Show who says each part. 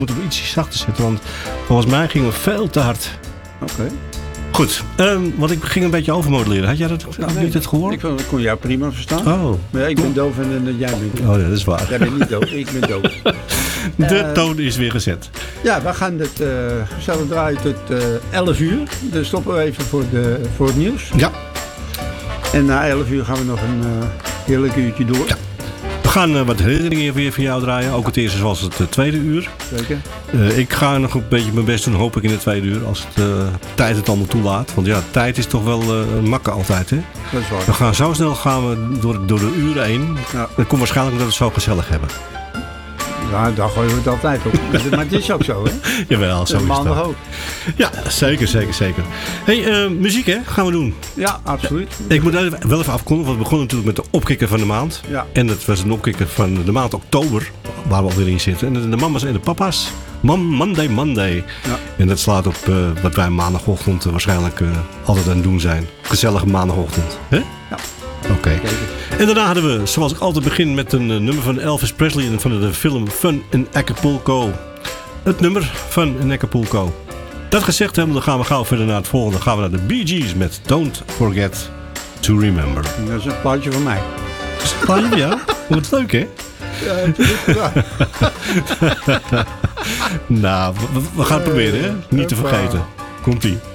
Speaker 1: Moeten we ietsje zachter zetten, want volgens mij gingen we veel te hard.
Speaker 2: Oké.
Speaker 1: Goed, want ik ging een beetje overmodelleren. Had jij dat niet het gehoord?
Speaker 2: Ik kon jou prima verstaan.
Speaker 1: Oh.
Speaker 2: Maar ik ben doof en jij bent doof.
Speaker 1: Oh ja, dat is waar.
Speaker 2: Jij bent niet doof, ik ben doof.
Speaker 1: De toon is weer gezet.
Speaker 2: Ja, we gaan het gezellig draaien tot 11 uur. Dus stoppen we even voor het nieuws.
Speaker 1: Ja.
Speaker 2: En na 11 uur gaan we nog een heerlijk uurtje door.
Speaker 1: Ja. We gaan wat herinneringen weer voor jou draaien. Ook het eerste zoals het tweede uur.
Speaker 2: Zeker.
Speaker 1: Ik ga nog een beetje mijn best doen, hoop ik, in het tweede uur. Als het tijd het allemaal toelaat. Want ja, tijd is toch wel een makke altijd, hè?
Speaker 2: Dat is waar.
Speaker 1: We gaan zo snel door de uren heen.
Speaker 2: Ja.
Speaker 1: Dat komt waarschijnlijk omdat we het zo gezellig hebben.
Speaker 2: Ja, daar gooien we het altijd op. Maar het is ook zo, hè?
Speaker 1: Jawel, zo is
Speaker 2: Maandag
Speaker 1: dat.
Speaker 2: ook.
Speaker 1: Ja, zeker. Hey, muziek hè, gaan we doen.
Speaker 2: Ja, absoluut.
Speaker 1: Ik moet wel even afkondigen, want we begonnen natuurlijk met de opkikker van de maand.
Speaker 2: Ja.
Speaker 1: En dat was een opkikker van de maand oktober, waar we alweer in zitten. En de mama's en de papa's. Monday.
Speaker 2: Ja.
Speaker 1: En dat slaat op wat wij maandagochtend waarschijnlijk altijd aan het doen zijn. Gezellige maandagochtend. Hè?
Speaker 2: Ja.
Speaker 1: Oké. En daarna hadden we, zoals ik altijd begin, met een nummer van Elvis Presley en van de film Fun in Acapulco. Het nummer Fun in Acapulco. Dat gezegd hebben, dan gaan we gauw verder naar het volgende. Dan gaan we naar de Bee Gees met Don't Forget to Remember.
Speaker 2: Dat is een plaatje van mij.
Speaker 1: Plaatje, ja? Wat leuk, hè?
Speaker 2: Ja, natuurlijk.
Speaker 1: Nou, we gaan het proberen, hè? Niet te vergeten. Komt-ie.